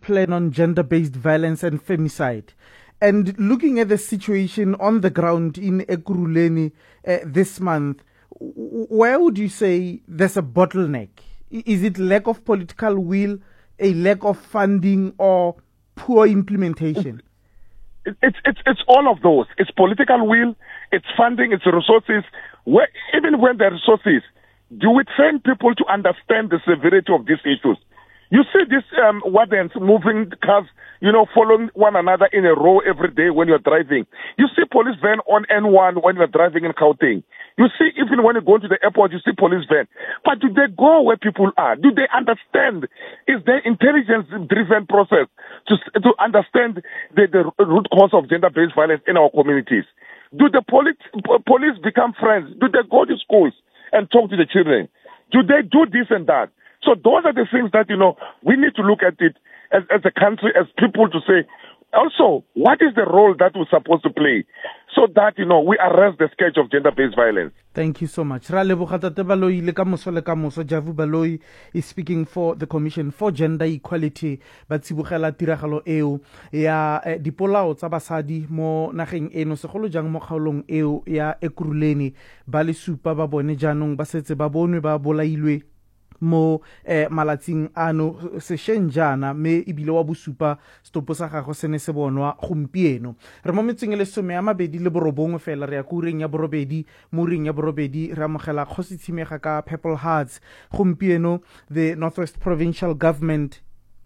plan on gender-based violence and femicide. And looking at the situation on the ground in Ekurhuleni this month, where would you say there's a bottleneck? Is it lack of political will, a lack of funding, or poor implementation? It's all of those. It's political will, it's funding, it's resources. Even when there are resources, do we train people to understand the severity of these issues? You see these wardens moving cars, following one another in a row every day when you're driving. You see police van on N1 when you're driving in Gauteng. You see, even when you go to the airport, you see police van. But do they go where people are? Do they understand? Is there intelligence-driven process to understand the root cause of gender-based violence in our communities? Do the police become friends? Do they go to schools and talk to the children? Do they do this and that? So those are the things that, we need to look at it as a country, as people, to say, also, what is the role that we're supposed to play so that, we arrest the scourge of gender-based violence? Thank you so much. Ra leboga Tate Baloyi le kamoso le kamoso. Javu Baloyi is speaking for the Commission for Gender Equality. Ba tsibogela tiragalo eo ya dipolao tsa basadi mo nageng eno segolo jang mo kgaolong eo ya Ekurhuleni. Ba le supa ba bone jaanong ba setse ba bonwe ba bolailwe mo malatsing ano sešeng jana me ebile wa bosupa stopo sa gago se ne se bonwa gompieno. Re mo metseng le 29 fela re ya kureng ya borobedi mo ring ya borobedi re amogela Kgosi Tshimega ka Purple Hearts. Gompieno the Northwest Provincial Government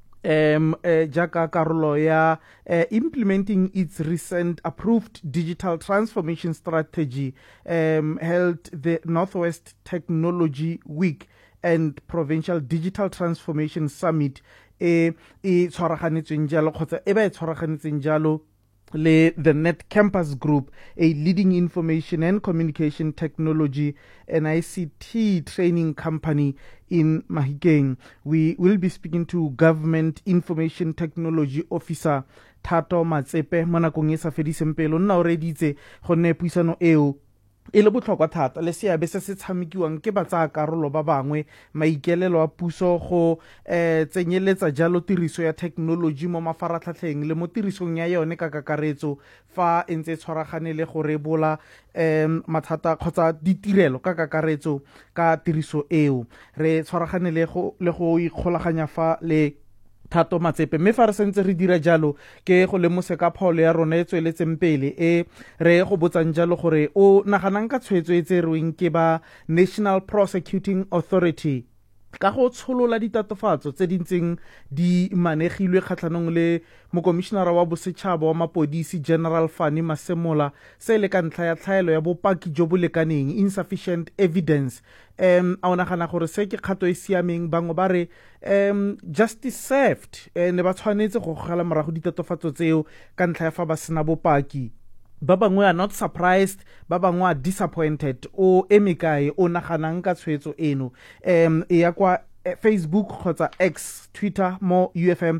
jaka karolo ya implementing its recent approved digital transformation strategy held the Northwest Technology Week and Provincial Digital Transformation Summit tshwaraganetsweng jalo kgotsa e ba e tshwaraganetseng jalo le the Net Campus Group, a leading information and communication technology and ICT training company in Mahikeng. We will be speaking to Government Information Technology Officer Thato Matsepe mo nakong e sa fediseng pelo. Nna o reditse go nne puisano eo e le botlhokwa thata le seabe se se tshamekiwang ke batsaya karolo ba bangwe maikelelo a puso go tsenyeletsa jalo tiriso ya technology mo mafaratlhatlheng le mo tirisong ya yone ka kakaretso fa entse tshwaragane le go rebola mathata kgotsa ditirelo ka kakaretso ka tiriso eo. Re tshwaragane le go ikgolaganya fa le Thato Matsepe mme fa re sentse re dira jalo ke go lemose ka pholo ya rona e tsweletseng pele re go botsang jalo gore o naganang ka tshwetso e tserweng ke ba National Prosecuting Authority ka go tsholola ditatofatso tse dintseng di manegilwe kgatlhanong le mokomishenara wa bosetšhaba wa mapodisi General Fani Masemola se le ka ntlha ya tlhaelo ya bopaki jo bo lekaneng insufficient evidence. A o nagana gore se ke kgato e siameng bangwe ba re justice served ne ba tshwanetse go gogela morago ditatofatso tseo ka ntlha ya fa ba sena bopaki. Ba bangwe are not surprised, ba bangwe are disappointed. O emekae o naganang ka tshwetso eno ya kwa Facebook kgotsa X Twitter mo UFM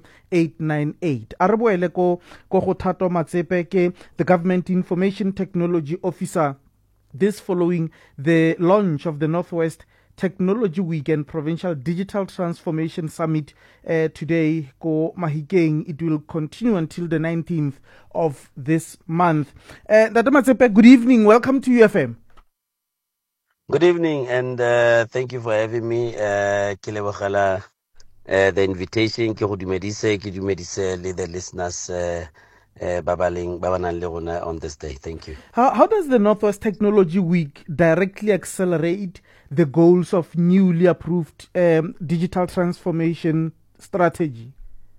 898. A re boele ko go Thato Matsepe ke the Government Information Technology Officer. This following the launch of the Northwest Technology Week and Provincial Digital Transformation Summit today ko Mahikeng. It will continue until the 19th of this month. Tate Matsepe, good evening. Welcome to UFM. Good evening, and thank you for having me. Ke lebogela the invitation. Ke go dumedise le the listeners ba nang le rona on this day. Thank you. How does the Northwest Technology Week directly accelerate the goals of newly approved digital transformation strategy?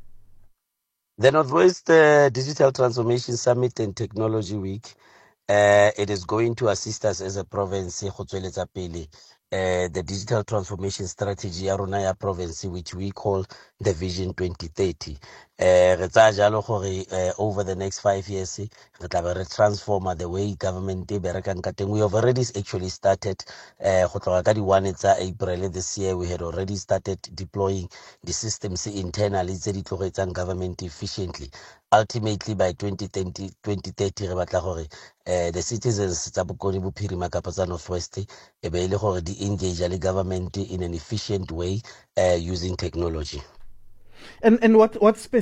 The Northwest Digital Transformation Summit and Technology Week, it is going to assist us as a province go tsweletsa pele the digital transformation strategy ya rona ya province, which we call the Vision 2030. Re tsaya jalo gore over the next 5 years re tla be re transforma the way government e berekang ka teng. We have already actually started go tloga ka di-1 tsa April this year. We had already started deploying the systems internally tse di tlogetsang government efficiently. Ultimately by 2030 re batla gore the citizens tsa Bokone Bophirima kapa tsa Northwest e be ile gore di engage le government in an efficient way using technology. And what